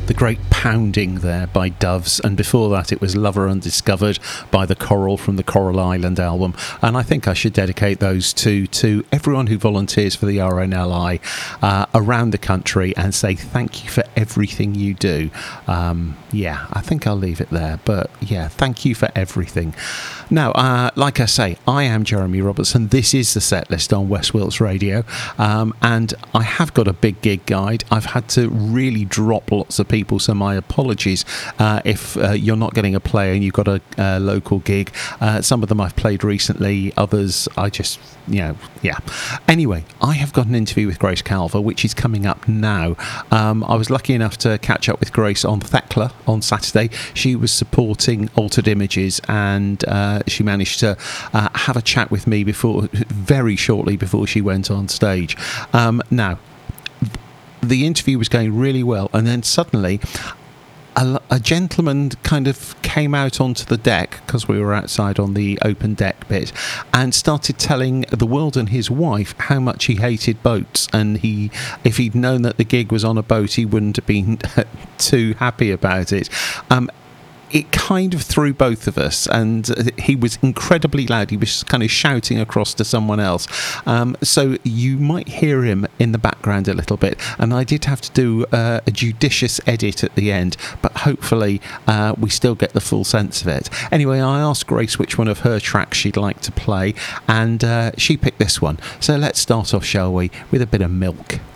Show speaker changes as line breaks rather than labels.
The Great Pounding there by Doves, and before that it was Lover Undiscovered by The Coral from the Coral Island album. And I think I should dedicate those two to everyone who volunteers for the RNLI around the country and say thank you for everything you do. I think I'll leave it there, but yeah, thank you for everything. Now, like I say, I am Jeremy Robertson. This is the set list on West Wilts Radio, and I have got a big gig guide. I've had to really drop lots of people, so my apologies if you're not getting a play and you've got a local gig. Some of them I've played recently, others I just, Anyway, I have got an interview with Grace Calver, which is coming up now. I was lucky enough to catch up with Grace on Thekla on Saturday. She was supporting Altered Images, and she managed to have a chat with me very shortly before she went on stage. Now, the interview was going really well, and then suddenly a gentleman kind of came out onto the deck, because we were outside on the open deck bit, and started telling the world and his wife how much he hated boats, and if he'd known that the gig was on a boat, he wouldn't have been too happy about it. It kind of threw both of us, and he was incredibly loud. He was kind of shouting across to someone else. So you might hear him in the background a little bit, and I did have to do a judicious edit at the end, but hopefully we still get the full sense of it. Anyway, I asked Grace which one of her tracks she'd like to play, and she picked this one. So let's start off, shall we, with a bit of Milk.